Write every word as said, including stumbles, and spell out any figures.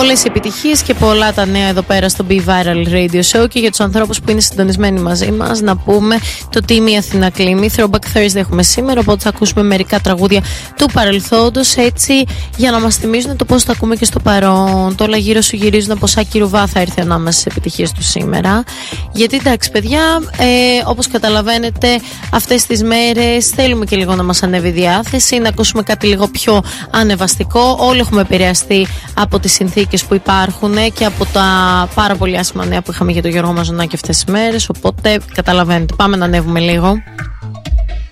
Πολλές επιτυχίες και πολλά τα νέα εδώ πέρα στο Be Viral Radio Show. Και για τους ανθρώπους που είναι συντονισμένοι μαζί μας, να πούμε το τι η Αθηνά κλείνει. Throwback Thursday έχουμε σήμερα, οπότε θα ακούσουμε μερικά τραγούδια του παρελθόντος, έτσι για να μας θυμίζουν το πώς τα ακούμε και στο παρόν. Το όλα γύρω σου γυρίζουν, από Σάκη Ρουβά θα έρθει ανάμεσα στις επιτυχίες του σήμερα. Γιατί εντάξει, παιδιά, ε, όπως καταλαβαίνετε, αυτές τις μέρες θέλουμε και λίγο να μας ανέβει η διάθεση, να ακούσουμε κάτι λίγο πιο ανεβαστικό. Όλοι έχουμε επηρεαστεί από τις συνθήκες που υπάρχουν και από τα πάρα πολύ άσχημα νέα που είχαμε για τον Γιώργο Μαζονάκη αυτές τις μέρες. Οπότε καταλαβαίνετε, πάμε να ανέβουμε λίγο.